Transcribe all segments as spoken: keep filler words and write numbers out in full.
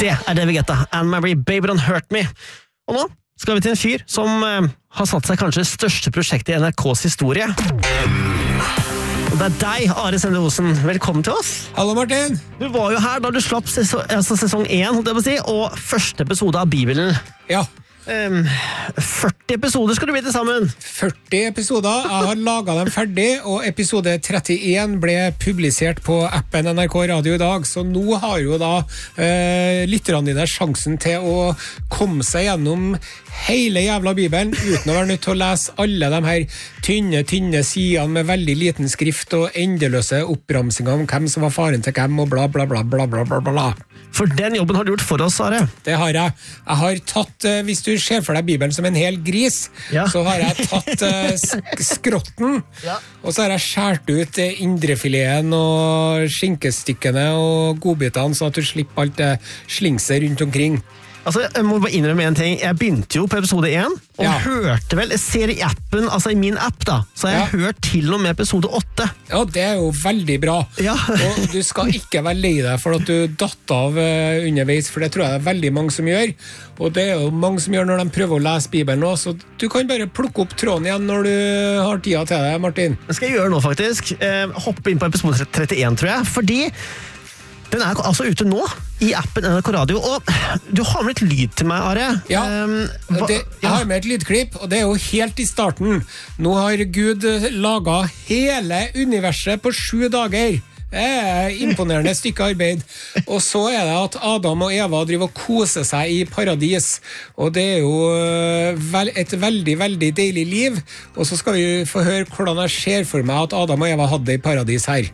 Det er David Guetta, Anne-Marie, Baby Don't Hurt Me. Og nå skal vi til en fyr som uh, har satt seg kanskje største prosjekt i N R K's historie. Og det er deg, Are Sende Osen. Velkommen til oss. Hallo, Martin. Du var jo her da du slapp sesong, altså sesong én, holdt jeg på å si, og første episode av Bibelen. Ja. Um, førti episoder skal du bli til sammen. førti episoder. Jeg har laget dem ferdig, og episode trettien ble publisert på appen N R K Radio i dag, så nå har jo da eh, lytterne dine sjansen til å komme seg gjennom hele jævla Bibelen, uten å være nødt til å lese alle de her tynne, tynne sidene med veldig liten skrift og endeløse oppramsinger om hvem som var faren til hvem, og bla bla bla bla bla bla bla. For den jobben har du gjort for oss, Are. Det har jeg. Jeg har tatt, eh, hvis du ser for deg Bibelen som en hel gris, ja. Så har jeg tatt eh, sk skrotten, ja. Og så har jeg skjært ut eh, indrefileten og skinkestikkene og godbitene, så at du slipper alt det slingset rundt omkring. Altså, jeg må bare innrømme en ting. Jeg begynte jo på episode én, og ja. Hørte vel, jeg ser i appen, altså i min app da, så har jeg ja. Hørt til og med episode åtte. Ja, det er jo veldig bra. Ja. Og du skal ikke være lei deg for at du datt av uh, underveis, for det tror jeg det er veldig mange som gjør. Og det er jo mange som gjør når de prøver å lese Bibelen også, så du kan bare plukke opp tråden igjen når du har tida til det, Martin. Det skal jeg gjøre nå, faktisk. Eh, hoppe inn på episode trettien, tror jeg, fordi den er altså ute nå i appen N R K Radio, og du har med et lyd til meg, Are. Ja, um, det, jeg har med et lydklipp, og det er jo helt i starten. Nå har Gud laget hele universet på sju dager. Det er imponerende stykke arbeid. Og så er det at Adam og Eva driver og koser seg i paradis, og det er jo et veldig, veldig deilig liv. Og så skal vi få høre hvordan jeg ser for meg at Adam og Eva hadde det i paradis her.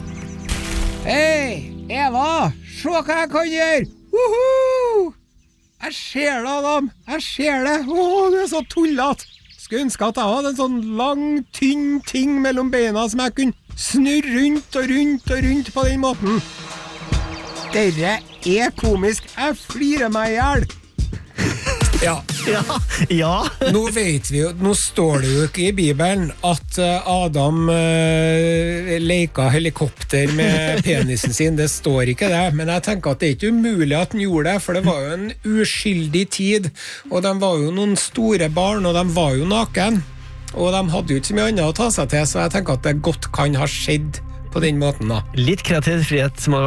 Hei! Eva, se hva jeg kan gjøre! Woohoo! Jeg ser det, Adam! Jeg ser det! Åh, du er så tullet! Skulle ønske at jeg hadde en sånn lang, tynn ting mellom beina som jeg kunne snurre rundt og rundt og rundt på den måten. Dere er komisk. Jeg flirer meg ihjel. Ja. Ja, ja. Nå vet vi jo, nå står det jo ikke i Bibelen at Adam uh, leika helikopter med penisen sin, det står ikke det, men jeg tenker at det er ikke umulig at han gjorde det, for det var jo en uskyldig tid, og de var jo noen store barn, og de var jo naken, og de hadde jo ikke så mye annet å ta seg til, så jeg tenker at det godt kan ha skjedd på den måten da. Litt kreativ frihet som